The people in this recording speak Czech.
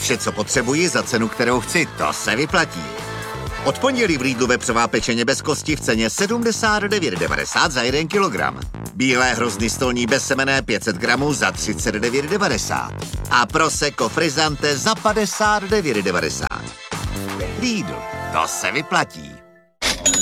Vše, co potřebuji za cenu, kterou chci, to se vyplatí. Od pondělí v Lidlu vepřová pečeně bez kosti v ceně 79,90 za 1 kilogram. Bílé hrozny stolní bezsemenné 500 gramů za 39,90. A prosecco frizzante za 59,90. Lidl, to se vyplatí.